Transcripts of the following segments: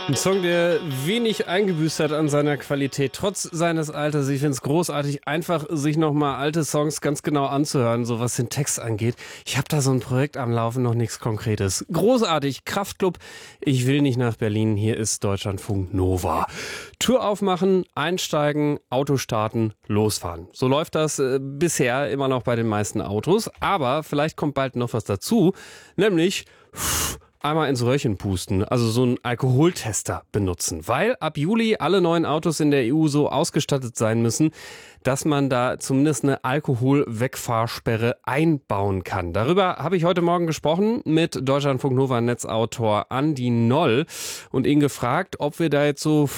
Ein Song, der wenig eingebüßt hat an seiner Qualität, trotz seines Alters. Ich finde es großartig, einfach sich nochmal alte Songs ganz genau anzuhören, so was den Text angeht. Ich habe da so ein Projekt am Laufen, noch nichts Konkretes. Großartig, Kraftklub, ich will nicht nach Berlin, hier ist Deutschlandfunk Nova. Tür aufmachen, einsteigen, Auto starten, losfahren. So läuft das bisher immer noch bei den meisten Autos, aber vielleicht kommt bald noch was dazu, nämlich einmal ins Röhrchen pusten, also so einen Alkoholtester benutzen, weil ab Juli alle neuen Autos in der EU so ausgestattet sein müssen, dass man da zumindest eine Alkoholwegfahrsperre einbauen kann. Darüber habe ich heute Morgen gesprochen mit Deutschlandfunk Nova Netzautor Andi Noll und ihn gefragt, ob wir da jetzt so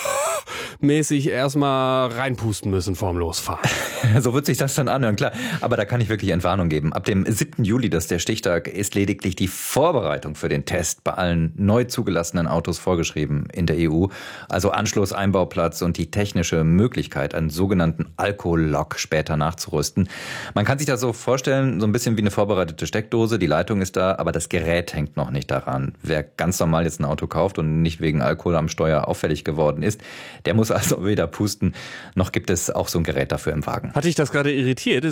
mäßig erstmal reinpusten müssen vorm Losfahren. So wird sich das dann anhören, klar. Aber da kann ich wirklich Entwarnung geben. Ab dem 7. Juli, das ist der Stichtag, ist lediglich die Vorbereitung für den Test bei allen neu zugelassenen Autos vorgeschrieben in der EU. Also Anschluss, Einbauplatz und die technische Möglichkeit, einen sogenannten Alkolog später nachzurüsten. Man kann sich das so vorstellen, so ein bisschen wie eine vorbereitete Steckdose. Die Leitung ist da, aber das Gerät hängt noch nicht daran. Wer ganz normal jetzt ein Auto kauft und nicht wegen Alkohol am Steuer auffällig geworden ist, der muss also weder pusten, noch gibt es auch so ein Gerät dafür im Wagen. Hat dich das gerade irritiert?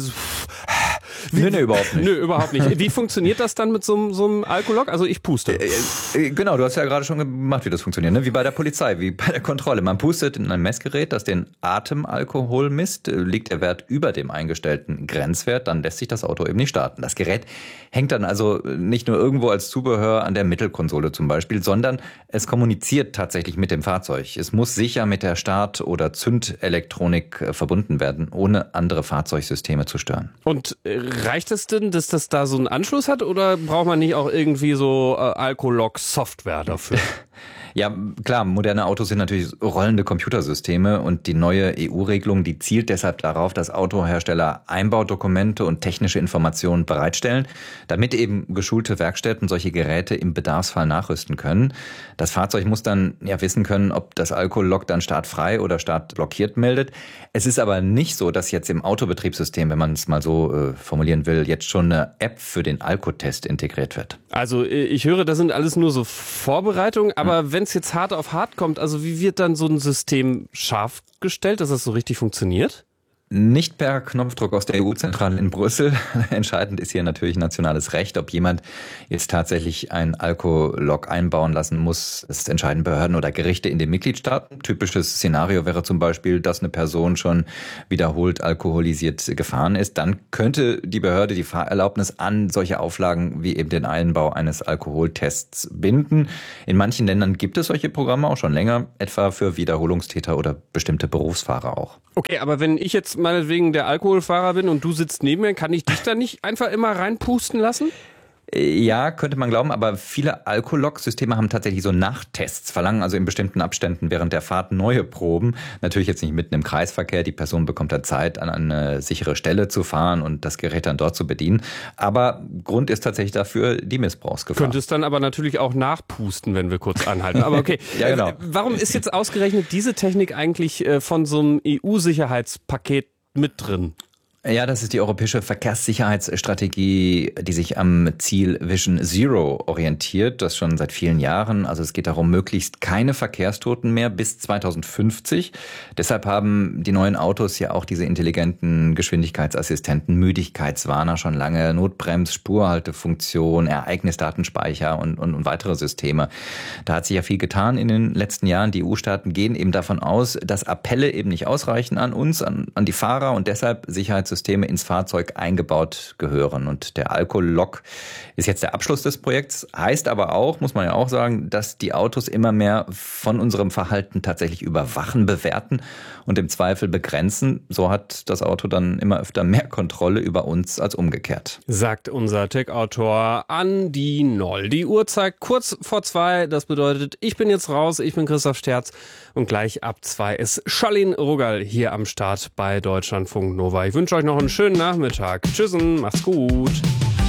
Nee, überhaupt nicht. Nö, überhaupt nicht. Wie funktioniert das dann mit so einem Alkolog? Also ich puste. Genau, du hast ja gerade schon gemacht, wie das funktioniert, ne? Wie bei der Polizei, wie bei der Kontrolle. Man pustet in ein Messgerät, das den Atemalkohol misst. Liegt der Wert über dem eingestellten Grenzwert, dann lässt sich das Auto eben nicht starten. Das Gerät hängt dann also nicht nur irgendwo als Zubehör an der Mittelkonsole zum Beispiel, sondern es kommuniziert tatsächlich mit dem Fahrzeug. Es muss sicher mit der Start- oder Zündelektronik verbunden werden, ohne andere Fahrzeugsysteme zu stören. Und reicht es denn, dass das da so einen Anschluss hat oder braucht man nicht auch irgendwie so Alkolog-Software dafür? Ja, klar, moderne Autos sind natürlich rollende Computersysteme und die neue EU-Regelung, die zielt deshalb darauf, dass Autohersteller Einbaudokumente und technische Informationen bereitstellen, damit eben geschulte Werkstätten solche Geräte im Bedarfsfall nachrüsten können. Das Fahrzeug muss dann ja wissen können, ob das Alkolog dann startfrei oder startblockiert meldet. Es ist aber nicht so, dass jetzt im Autobetriebssystem, wenn man es mal so formulieren will, jetzt schon eine App für den Alkotest integriert wird. Also ich höre, das sind alles nur so Vorbereitungen, aber wenn es jetzt hart auf hart kommt, also wie wird dann so ein System scharf gestellt, dass das so richtig funktioniert? Nicht per Knopfdruck aus der EU-Zentrale in Brüssel. Entscheidend ist hier natürlich nationales Recht. Ob jemand jetzt tatsächlich ein Alkolog einbauen lassen muss, das entscheiden Behörden oder Gerichte in den Mitgliedstaaten. Typisches Szenario wäre zum Beispiel, dass eine Person schon wiederholt alkoholisiert gefahren ist. Dann könnte die Behörde die Fahrerlaubnis an solche Auflagen wie eben den Einbau eines Alkoholtests binden. In manchen Ländern gibt es solche Programme auch schon länger, etwa für Wiederholungstäter oder bestimmte Berufsfahrer auch. Okay, aber wenn ich jetzt meinetwegen der Alkoholfahrer bin und du sitzt neben mir, kann ich dich da nicht einfach immer reinpusten lassen? Ja, könnte man glauben, aber viele Alkolog-Systeme haben tatsächlich so Nachtests, verlangen also in bestimmten Abständen während der Fahrt neue Proben. Natürlich jetzt nicht mitten im Kreisverkehr, die Person bekommt da Zeit, an eine sichere Stelle zu fahren und das Gerät dann dort zu bedienen. Aber Grund ist tatsächlich dafür die Missbrauchsgefahr. Könnte es dann aber natürlich auch nachpusten, wenn wir kurz anhalten. Aber okay, ja, genau. Warum ist jetzt ausgerechnet diese Technik eigentlich von so einem EU-Sicherheitspaket mit drin? Ja, das ist die europäische Verkehrssicherheitsstrategie, die sich am Ziel Vision Zero orientiert, das schon seit vielen Jahren. Also es geht darum, möglichst keine Verkehrstoten mehr bis 2050. Deshalb haben die neuen Autos ja auch diese intelligenten Geschwindigkeitsassistenten, Müdigkeitswarner schon lange, Notbrems, Spurhaltefunktion, Ereignisdatenspeicher und weitere Systeme. Da hat sich ja viel getan in den letzten Jahren. Die EU-Staaten gehen eben davon aus, dass Appelle eben nicht ausreichen an uns, an die Fahrer und deshalb Sicherheitssysteme ins Fahrzeug eingebaut gehören. Und der Alkolog ist jetzt der Abschluss des Projekts, heißt aber auch, muss man ja auch sagen, dass die Autos immer mehr von unserem Verhalten tatsächlich überwachen, bewerten und im Zweifel begrenzen. So hat das Auto dann immer öfter mehr Kontrolle über uns als umgekehrt. Sagt unser Tech-Autor Andi Noll. Die Uhr zeigt kurz vor 2, das bedeutet, ich bin jetzt raus, ich bin Christoph Sterz und gleich ab 2 ist Charlene Rugal hier am Start bei Deutschlandfunk Nova. Ich wünsche euch noch einen schönen Nachmittag. Tschüssen, macht's gut.